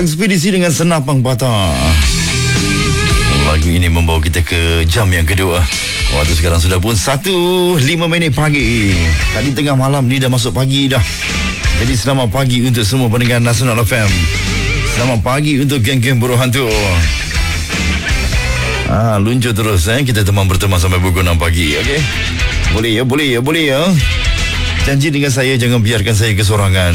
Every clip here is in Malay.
Ekspedisi dengan Senapang Patah. Lagu ini membawa kita ke jam yang kedua. Waktu sekarang sudah pun 1:05 pagi. Tadi tengah malam ni dah masuk pagi dah. Jadi selamat pagi untuk semua pendengar Nasional FM. Selamat pagi untuk geng-geng buruh hantu. Luncur terus kita berteman sampai pukul 6 pagi. Okey. Boleh ya. Janji dengan saya, jangan biarkan saya kesorangan.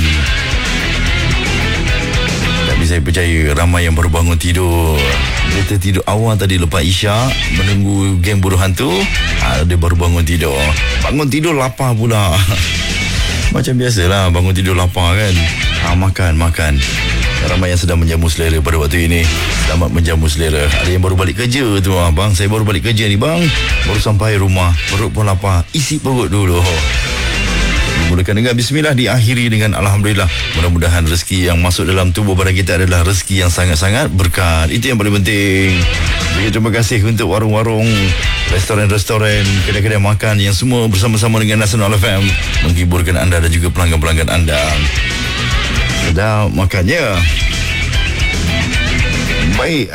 Tapi saya percaya ramai yang baru bangun tidur. Dia tertidur awal tadi lepas Isyak, menunggu geng buruh hantu. Dia baru bangun tidur. Bangun tidur lapar pula. Macam biasalah, bangun tidur lapar kan. Makan. Ramai yang sedang menjamu selera pada waktu ini. Selamat menjamu selera. Ada yang baru balik kerja tu, bang. Saya baru balik kerja ni, bang. Baru sampai rumah, perut pun lapar. Isi perut dulu. Mulakan dengan bismillah, diakhiri dengan alhamdulillah. Mudah-mudahan rezeki yang masuk dalam tubuh badan kita adalah rezeki yang sangat-sangat berkat. Itu yang paling penting. Jadi terima kasih untuk warung-warung, restoran-restoran, kedai-kedai makan yang semua bersama-sama dengan Nasional FM menghiburkan anda dan juga pelanggan-pelanggan anda. Sedap makannya. Baik,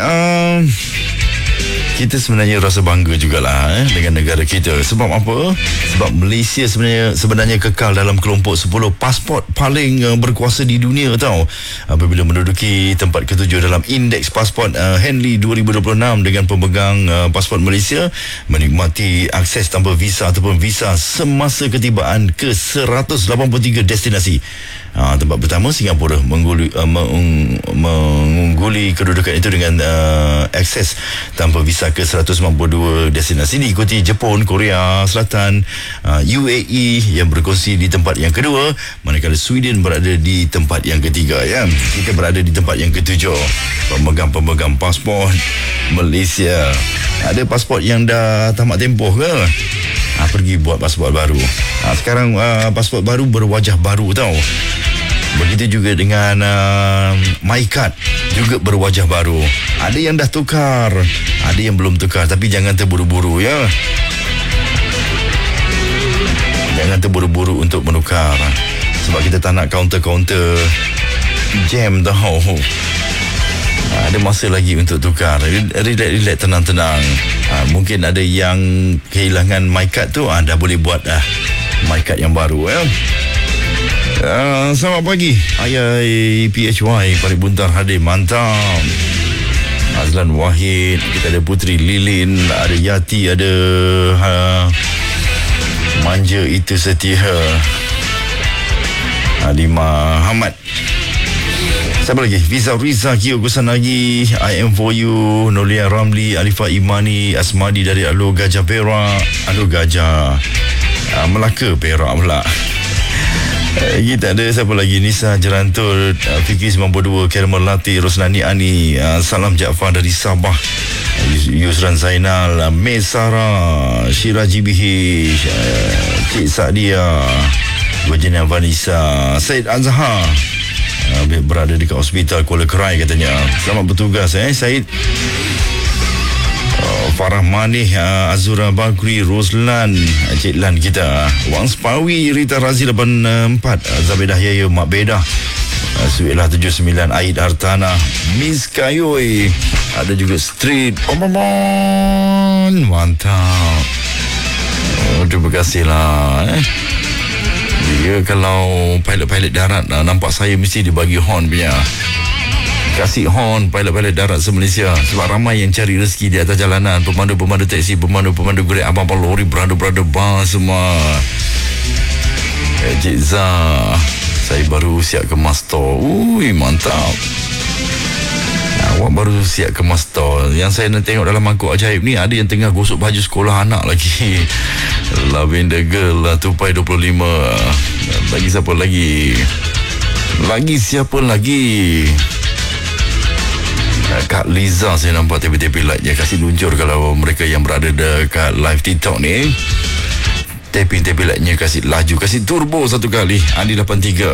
kita sebenarnya rasa bangga jugalah dengan negara kita. Sebab apa? Sebab Malaysia sebenarnya kekal dalam kelompok 10 pasport paling berkuasa di dunia tau. Apabila menduduki tempat ke-7 dalam indeks pasport Henley 2026 dengan pemegang pasport Malaysia menikmati akses tanpa visa ataupun visa semasa ketibaan ke 183 destinasi. Tempat pertama Singapura mengungguli kedudukan itu dengan akses tanpa visa ke 192 destinasi, diikuti Jepun, Korea Selatan, UAE yang berkongsi di tempat yang kedua, manakala Sweden berada di tempat yang ketiga ya. Kita berada di tempat yang ketujuh. Pemegang pasport Malaysia. Ada pasport yang dah tamat tempoh ke? Pergi buat pasport baru. Sekarang pasport baru berwajah baru tau. Begitu juga dengan MyCard juga berwajah baru. Ada yang dah tukar, ada yang belum tukar. Tapi jangan terburu-buru ya. Jangan terburu-buru untuk menukar. Sebab kita tak nak kaunter-kaunter jam tau. Ada masa lagi untuk tukar. Relax, tenang-tenang. Mungkin ada yang kehilangan MyCard tu, dah boleh buat MyCard yang baru ya. Selamat pagi Ayai PHY Parit Buntar hadir, mantap. Azlan Wahid, kita ada Putri Lilin, ada Yati, ada Manja Itu Setia, Halimah Hamad. Siapa lagi? Riza Kio Kusanagi, I Am For You, Nolia Ramli, Alifah Imani, Asmadi dari Alur Gajah Perak, Melaka Perak pula. Kita ada siapa lagi? Nisa Jerantul, Fikri 92, Caramel Latte, Roslani Ani, Salam Jaafar dari Sabah, Yusran Zainal, Mesara, Syira GBH, Cik Saadia, Virginia Vanessa, Syed Azhar berada dekat hospital Kuala Kerai katanya. Selamat bertugas Syed. Farah Manih, Azura Bakri, Roslan, Cik Lan kita, Wang Spawi, Rita Razi 84, Zabedah Yaya, Mak Bedah, Suilah 79, Aid Hartana, Miss Kayoy, ada juga Street mantap. Terima kasih lah dia kalau pilot darat nampak saya mesti dibagi horn punya. Kasih horn pilot darat se-Malaysia. Sebab ramai yang cari rezeki di atas jalanan. Pemandu teksi, pemandu Grab, abang-abang lori, berada bas semua. Cik Zah, saya baru siap kemas tol. Mantap. Awak baru siap kemas tol. Yang saya nak tengok dalam mangkuk ajaib ni, ada yang tengah gosok baju sekolah anak lagi. Lavender Girl lah, Tupai 25. Lagi siapa lagi? Kak Liza saya nampak tepi-tepi light dia kasih luncur. Kalau mereka yang berada dekat live TikTok ni, tepi-tepi lightnya kasih laju, kasih turbo satu kali. Andi 83